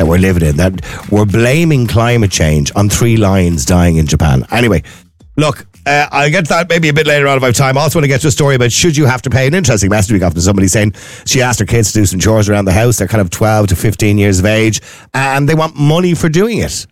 that we're living in, that we're blaming climate change on 3 lions dying in Japan. Anyway, look, I'll get to that maybe a bit later on if I have time. I also want to get to a story about should you have to pay. An interesting message we got from somebody saying she asked her kids to do some chores around the house. They're kind of 12 to 15 years of age and they want money for doing it.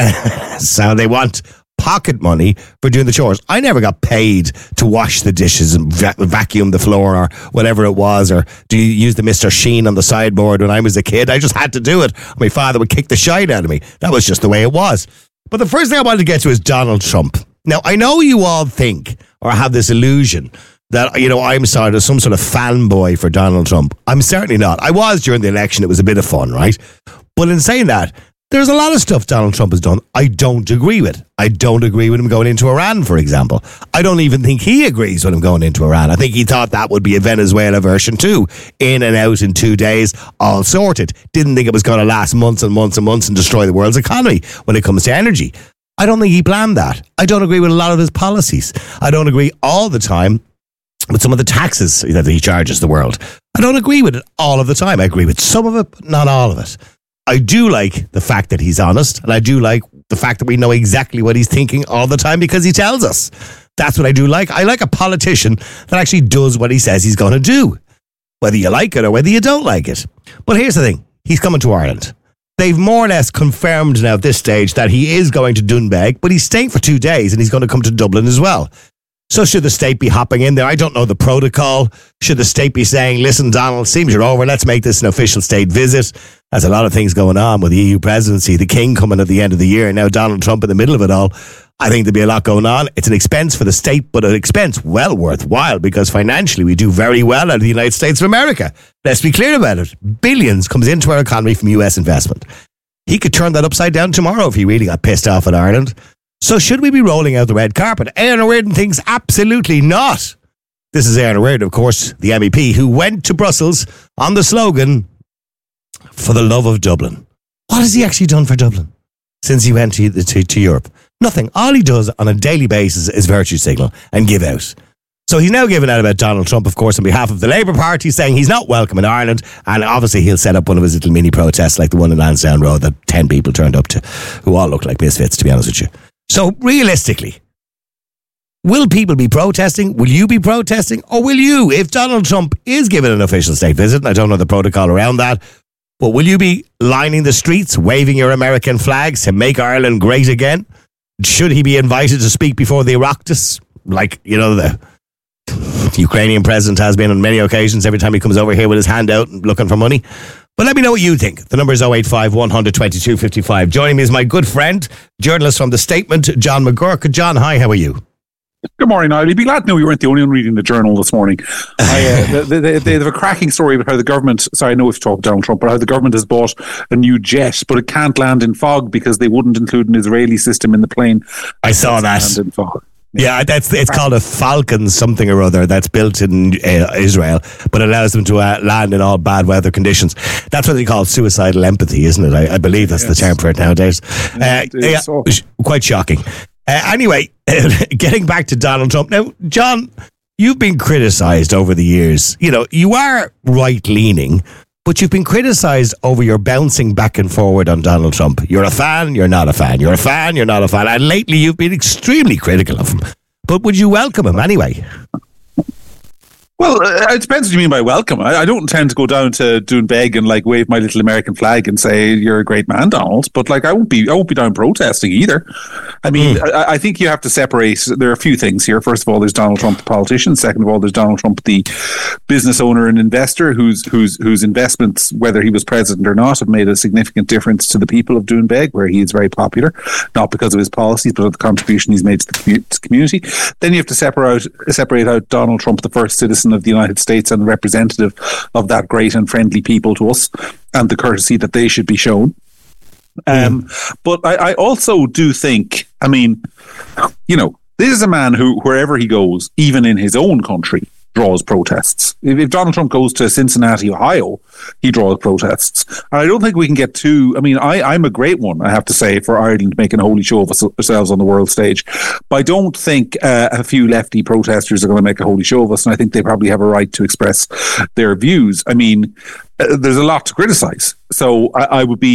So they want pocket money for doing the chores. I never got paid to wash the dishes and vacuum the floor or whatever it was, or do you use the Mr. Sheen on the sideboard when I was a kid? I just had to do it. My father would kick the shite out of me. That was just the way it was. But the first thing I wanted to get to is Donald Trump. Now, I know you all think or have this illusion that, you know, I'm sort of some sort of fanboy for Donald Trump. I'm certainly not. I was during the election. It was a bit of fun, right? But in saying that, there's a lot of stuff Donald Trump has done I don't agree with. I don't agree with him going into Iran, for example. I don't even think he agrees with him going into Iran. I think he thought that would be a Venezuela version too. In and out in 2 days, all sorted. Didn't think it was going to last months and months and months and destroy the world's economy when it comes to energy. I don't think he planned that. I don't agree with a lot of his policies. I don't agree all the time with some of the taxes that he charges the world. I don't agree with it all of the time. I agree with some of it, but not all of it. I do like the fact that he's honest, and I do like the fact that we know exactly what he's thinking all the time because he tells us. That's what I do like. I like a politician that actually does what he says he's going to do, whether you like it or whether you don't like it. But here's the thing. He's coming to Ireland. They've more or less confirmed now at this stage that he is going to Doonbeg, but he's staying for 2 days and he's going to come to Dublin as well. So should the state be hopping in there? I don't know the protocol. Should the state be saying, listen, Donald, seems you're over. Let's make this an official state visit. There's a lot of things going on with the EU presidency, the king coming at the end of the year, and now Donald Trump in the middle of it all. I think there'd be a lot going on. It's an expense for the state, but an expense well worthwhile because financially we do very well out of the United States of America. Let's be clear about it. Billions comes into our economy from US investment. He could turn that upside down tomorrow if he really got pissed off at Ireland. So should we be rolling out the red carpet? Aaron O'Riordan thinks absolutely not. This is Aaron O'Riordan, of course, the MEP, who went to Brussels on the slogan, for the love of Dublin. What has he actually done for Dublin since he went to Europe? Nothing. All he does on a daily basis is virtue signal and give out. So he's now giving out about Donald Trump, of course, on behalf of the Labour Party, saying he's not welcome in Ireland. And obviously he'll set up one of his little mini protests like the one in Lansdowne Road that 10 people turned up to, who all look like misfits, to be honest with you. So realistically, will people be protesting? Will you be protesting? Or will you, if Donald Trump is given an official state visit, and I don't know the protocol around that, but will you be lining the streets, waving your American flags to make Ireland great again? Should he be invited to speak before the Oireachtas, like, you know, the Ukrainian president has been on many occasions every time he comes over here with his hand out looking for money? But let me know what you think. The number is 085 100 22 55. Joining me is my good friend, journalist from The Statement, John McGurk. John, hi, how are you? Good morning, Niall. You'd be glad to know you weren't the only one reading the Journal this morning. They have a cracking story about how the government, sorry, I know we've talked Donald Trump, but how the government has bought a new jet, but it can't land in fog because they wouldn't include an Israeli system in the plane. I saw that. Land in fog. Yeah, it's called a Falcon something or other that's built in Israel, but it allows them to land in all bad weather conditions. That's what they call suicidal empathy, isn't it? I believe that's the term for it nowadays. Quite shocking. Anyway, getting back to Donald Trump. Now, John, you've been criticised over the years. You know, you are right-leaning, but you've been criticised over your bouncing back and forward on Donald Trump. You're a fan, you're not a fan. You're a fan, you're not a fan. And lately you've been extremely critical of him. But would you welcome him anyway? Well, it depends what you mean by welcome. I don't intend to go down to Doonbeg and like wave my little American flag and say you're a great man, Donald. But like I won't be down protesting either. I mean, I think you have to separate. There are a few things here. First of all, there's Donald Trump, the politician. Second of all, there's Donald Trump, the business owner and investor, whose investments, whether he was president or not, have made a significant difference to the people of Doonbeg, where he is very popular, not because of his policies, but of the contribution he's made to the community. Then you have to separate out Donald Trump, the first citizen of the United States and representative of that great and friendly people to us, and the courtesy that they should be shown. But I also do think, I mean, you know, this is a man who, wherever he goes, even in his own country, draws protests. If Donald Trump goes to Cincinnati, Ohio, he draws protests. And I don't think we can get too... I mean, I'm a great one, I have to say, for Ireland making a holy show of ourselves on the world stage. But I don't think a few lefty protesters are going to make a holy show of us, and I think they probably have a right to express their views. I mean, there's a lot to criticise. So I would be